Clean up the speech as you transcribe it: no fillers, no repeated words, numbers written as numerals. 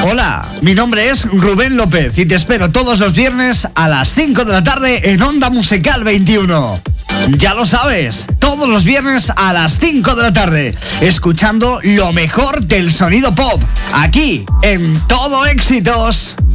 Hola, mi nombre es Rubén López y te espero todos los viernes a las 5 de la tarde en Onda Musical 21. Ya lo sabes, todos los viernes a las 5 de la tarde, escuchando lo mejor del sonido pop, aquí en Todo Éxitos.